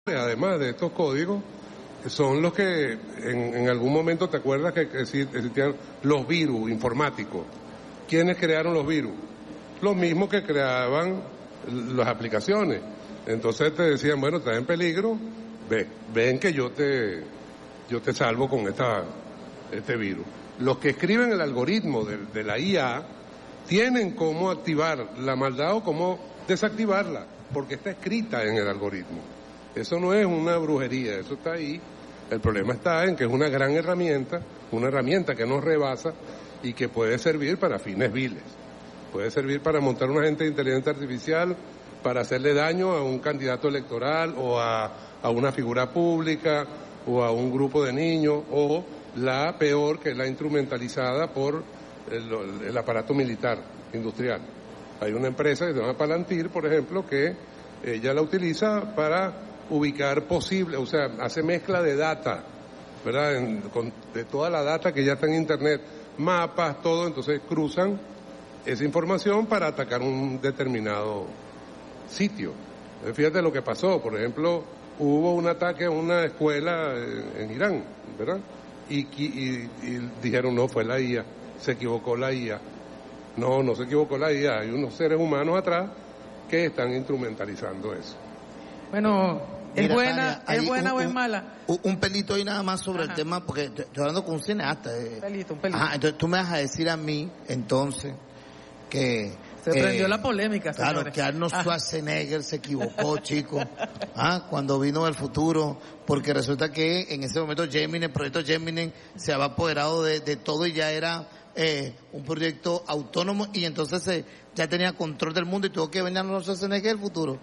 Además de estos códigos, son los que en algún momento te acuerdas que existían los virus informáticos. ¿Quiénes crearon los virus? Los mismos que creaban las aplicaciones. Entonces te decían, bueno, estás en peligro, ven que yo te salvo con este virus. Los que escriben el algoritmo de la IA tienen cómo activar la maldad o cómo desactivarla, porque está escrita en el algoritmo. Eso no es una brujería, eso está ahí. El problema está en que es una gran herramienta, una herramienta que nos rebasa y que puede servir para fines viles. Puede servir para montar un agente de inteligencia artificial, para hacerle daño a un candidato electoral o a una figura pública o a un grupo de niños, o la peor, que es la instrumentalizada por el aparato militar, industrial. Hay una empresa que se llama Palantir, por ejemplo, que ella la utiliza para ubicar posible, o sea, hace mezcla de data, ¿verdad? De toda la data que ya está en Internet, mapas, todo, entonces cruzan esa información para atacar un determinado sitio. Fíjate lo que pasó, por ejemplo, hubo un ataque a una escuela en Irán, ¿verdad? Y dijeron, no, fue la IA, se equivocó la IA. No se equivocó la IA, hay unos seres humanos atrás que están instrumentalizando eso. Bueno, ¿es Mira, buena, Tania, ¿es buena o es mala? Un pelito ahí nada más sobre el tema, porque estoy hablando con un cineasta. Un pelito. Ajá, entonces tú me vas a decir a mí, entonces, que... Se prendió la polémica, señores. Claro, que Arnold Schwarzenegger se equivocó, chico, cuando vino del futuro, porque resulta que en ese momento el proyecto Gemini se había apoderado de todo y ya era un proyecto autónomo, y entonces ya tenía control del mundo y tuvo que venir Arnold Schwarzenegger del futuro.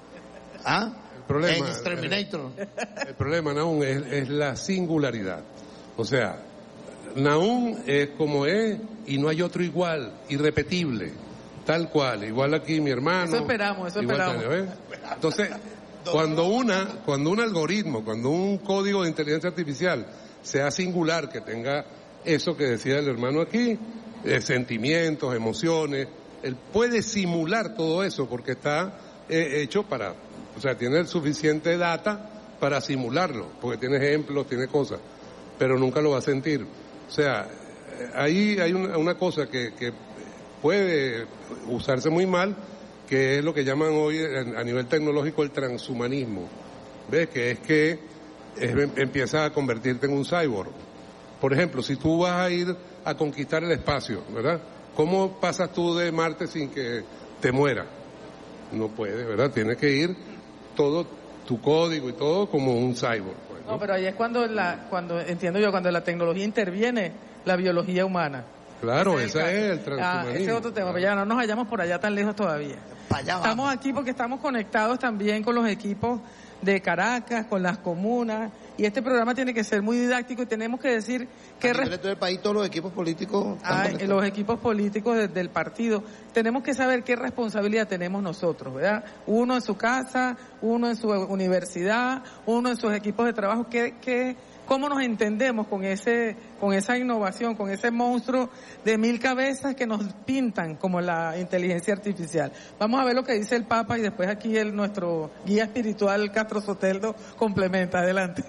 En Exterminator. El problema, Nahum, es la singularidad. O sea, Nahum es como es y no hay otro igual, irrepetible, tal cual. Igual aquí mi hermano. Eso esperamos. Tania, entonces, cuando un algoritmo, cuando un código de inteligencia artificial sea singular, que tenga eso que decía el hermano aquí, sentimientos, emociones, él puede simular todo eso porque está hecho para... O sea, tiene suficiente data para simularlo, porque tiene ejemplos, tiene cosas, pero nunca lo va a sentir. O sea, ahí hay una cosa que puede usarse muy mal, que es lo que llaman hoy a nivel tecnológico el transhumanismo. ¿Ves? Que empieza a convertirte en un cyborg. Por ejemplo, si tú vas a ir a conquistar el espacio, ¿verdad? ¿Cómo pasas tú de Marte sin que te mueras? No puedes, ¿verdad? Tienes que ir todo tu código y todo como un cyborg. Pues, ¿no? No, pero ahí es cuando entiendo yo, cuando la tecnología interviene la biología humana. Claro, ese es el transhumanismo. Ese es otro tema, pero ya no nos vayamos por allá tan lejos todavía. Estamos aquí porque estamos conectados también con los equipos de Caracas, con las comunas, y este programa tiene que ser muy didáctico y tenemos que decir que... del país, todos los equipos políticos... los equipos políticos del partido, tenemos que saber qué responsabilidad tenemos nosotros, ¿verdad? Uno en su casa, uno en su universidad, uno en sus equipos de trabajo, ¿cómo nos entendemos con esa innovación, con ese monstruo de 1000 cabezas que nos pintan como la inteligencia artificial? Vamos a ver lo que dice el Papa y después aquí nuestro guía espiritual Castro Soteldo complementa. Adelante.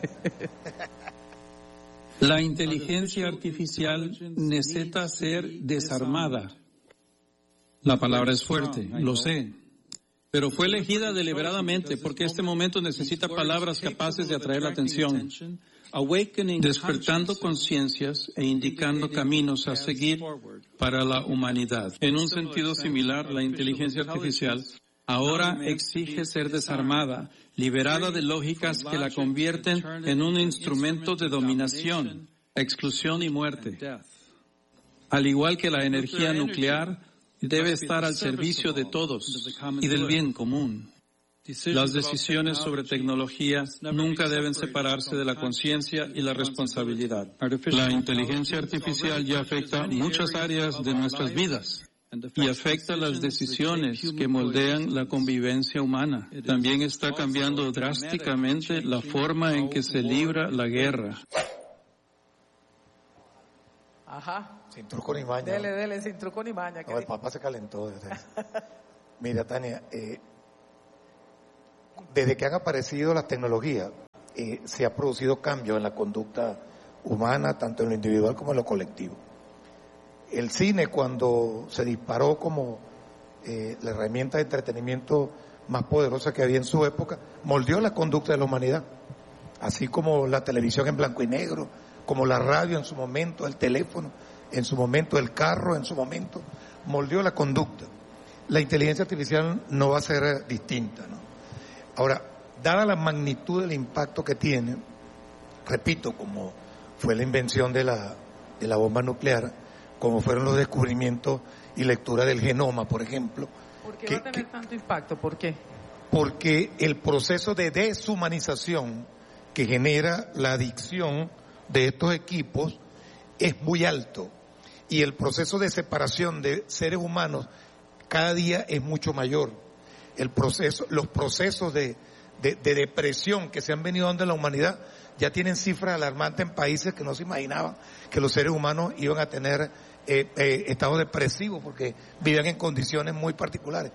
La inteligencia artificial necesita ser desarmada. La palabra es fuerte, lo sé. Pero fue elegida deliberadamente porque este momento necesita palabras capaces de atraer la atención, despertando conciencias e indicando caminos a seguir para la humanidad. En un sentido similar, la inteligencia artificial ahora exige ser desarmada, liberada de lógicas que la convierten en un instrumento de dominación, exclusión y muerte. Al igual que la energía nuclear, debe estar al servicio de todos y del bien común. Las decisiones sobre tecnología nunca deben separarse de la conciencia y la responsabilidad. La inteligencia artificial ya afecta muchas áreas de nuestras vidas y afecta las decisiones que moldean la convivencia humana. También está cambiando drásticamente la forma en que se libra la guerra. Ajá. Sin truco ni maña. Dele, sin truco ni maña. No, el Papa se calentó. Mira, Tania, desde que han aparecido las tecnologías, se ha producido cambios en la conducta humana, tanto en lo individual como en lo colectivo. El cine, cuando se disparó como la herramienta de entretenimiento más poderosa que había en su época, moldeó la conducta de la humanidad, así como la televisión en blanco y negro, como la radio en su momento, el teléfono en su momento, el carro en su momento, moldeó la conducta. La inteligencia artificial no va a ser distinta, ¿no? Ahora, dada la magnitud del impacto que tiene, repito, como fue la invención de la bomba nuclear, como fueron los descubrimientos y lectura del genoma, por ejemplo. ¿Por qué va a tener tanto impacto? ¿Por qué? Porque el proceso de deshumanización que genera la adicción de estos equipos es muy alto, y el proceso de separación de seres humanos cada día es mucho mayor. Los procesos de depresión que se han venido dando en la humanidad ya tienen cifras alarmantes en países que no se imaginaban que los seres humanos iban a tener estados depresivos porque vivían en condiciones muy particulares.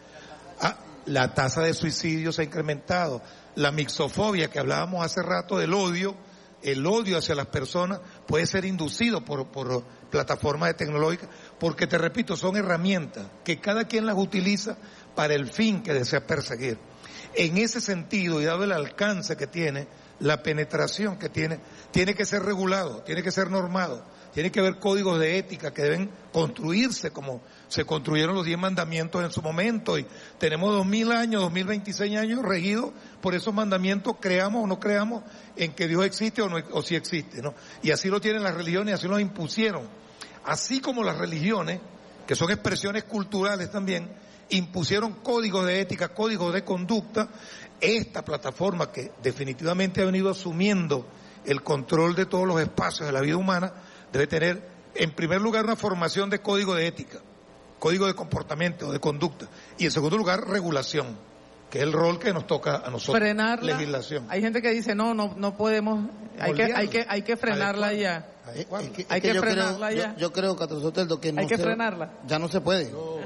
La tasa de suicidio se ha incrementado. La mixofobia que hablábamos hace rato del odio, el odio hacia las personas puede ser inducido por plataformas tecnológicas, porque te repito, son herramientas que cada quien las utiliza para el fin que desea perseguir. En ese sentido, y dado el alcance que tiene, la penetración que tiene que ser regulado, tiene que ser normado, tiene que haber códigos de ética que deben construirse como se construyeron los 10 mandamientos en su momento, y tenemos 2000 años, 2026 años regidos por esos mandamientos, creamos o no creamos en que Dios existe o si existe, ¿no? Y así lo tienen las religiones, así lo impusieron. Así como las religiones, que son expresiones culturales también, impusieron códigos de ética, códigos de conducta, esta plataforma que definitivamente ha venido asumiendo el control de todos los espacios de la vida humana, debe tener, en primer lugar, una formación de código de ética, código de comportamiento, de conducta, y en segundo lugar, regulación, que es el rol que nos toca a nosotros. Frenarla. Legislación. Hay gente que dice, no podemos, hay que frenarla ya. Hay que frenarla ya. Yo creo, Castro Soteldo, que no hay que frenarla. Ya no se puede. No.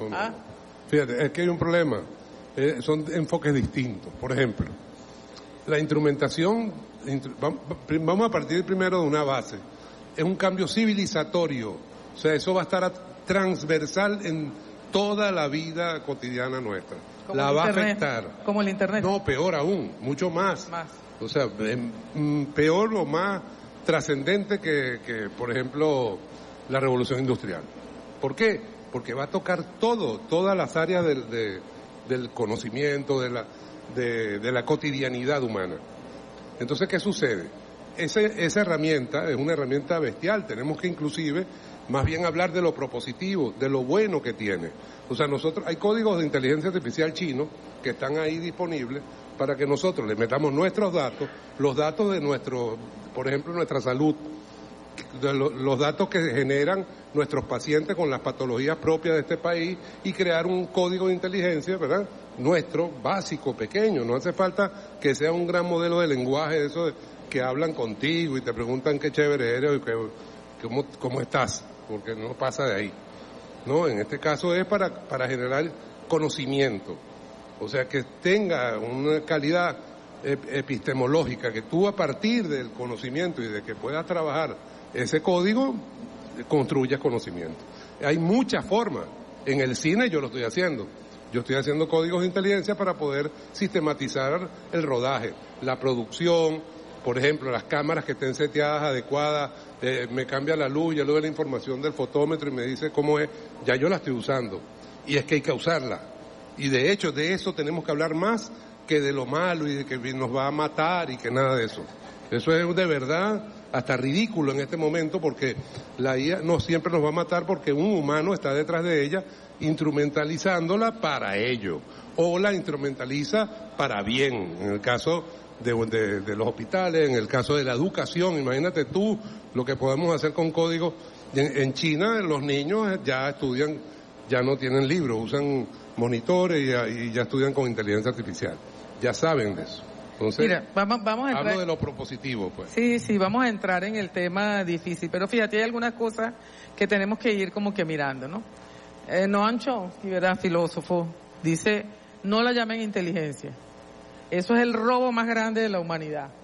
Fíjate, es que hay un problema. Son enfoques distintos. Por ejemplo, la instrumentación, vamos a partir primero de una base. Es un cambio civilizatorio. O sea, eso va a estar transversal en toda la vida cotidiana nuestra. La va a afectar. Como el Internet. No, peor aún, mucho más. O sea, peor o más trascendente que, por ejemplo, la revolución industrial. ¿Por qué? Porque va a tocar todas las áreas del conocimiento, de la cotidianidad humana. Entonces, ¿qué sucede? Esa herramienta es una herramienta bestial. Tenemos que inclusive más bien hablar de lo propositivo, de lo bueno que tiene. O sea, hay códigos de inteligencia artificial chinos que están ahí disponibles para que nosotros le metamos nuestros datos, los datos de por ejemplo, nuestra salud, los datos que generan nuestros pacientes con las patologías propias de este país, y crear un código de inteligencia, ¿verdad?, nuestro, básico, pequeño. No hace falta que sea un gran modelo de lenguaje, eso que hablan contigo y te preguntan qué chévere eres y cómo estás, porque no pasa de ahí. No, en este caso es para generar conocimiento, o sea, que tenga una calidad epistemológica, que tú a partir del conocimiento y de que puedas trabajar ese código, construyas conocimiento. Hay muchas formas. En el cine yo lo estoy haciendo. Yo estoy haciendo códigos de inteligencia para poder sistematizar el rodaje, la producción, por ejemplo, las cámaras que estén seteadas adecuadas, me cambia la luz, ya le doy la información del fotómetro y me dice cómo es, ya yo la estoy usando. Y es que hay que usarla. Y de hecho, de eso tenemos que hablar más que de lo malo y de que nos va a matar y que nada de eso. Eso es de verdad hasta ridículo en este momento, porque la IA no siempre nos va a matar, porque un humano está detrás de ella instrumentalizándola para ello, o la instrumentaliza para bien, en el caso de los hospitales, en el caso de la educación. Imagínate tú lo que podemos hacer con códigos. En China los niños ya estudian, ya no tienen libros, usan monitores y ya estudian con inteligencia artificial, ya saben de eso. Entonces, mira, vamos a entrar, hablo de lo propositivo, pues. Sí, vamos a entrar en el tema difícil, pero fíjate, hay algunas cosas que tenemos que ir como que mirando, ¿no? Noam Chomsky, ¿verdad?, filósofo, dice, no la llamen inteligencia, Eso es el robo más grande de la humanidad.